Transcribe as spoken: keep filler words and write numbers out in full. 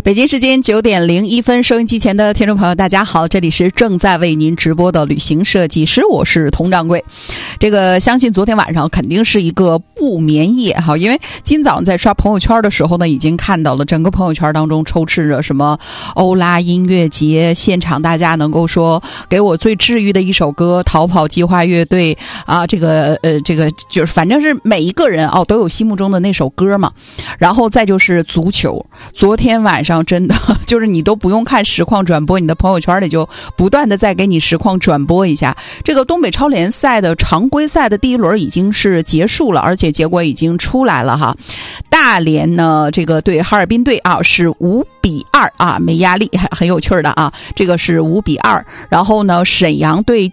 北京时间九点零一分，收音机前的听众朋友大家好，这里是正在为您直播的旅行设计师，我是佟掌柜。这个相信昨天晚上肯定是一个不眠夜哈，因为今早在刷朋友圈的时候呢，已经看到了整个朋友圈当中充斥着什么欧拉音乐节现场，大家能够说给我最治愈的一首歌，逃跑计划乐队啊，这个呃这个就是反正是每一个人哦都有心目中的那首歌嘛。然后再就是足球，昨天晚上真的就是你都不用看实况转播，你的朋友圈里就不断的在给你实况转播一下。这个东北超联赛的常规赛的第一轮已经是结束了，而且结果已经出来了哈。大连呢这个对哈尔滨队啊是五比二啊，没压力，很有趣的啊，这个是五比二。然后呢沈阳对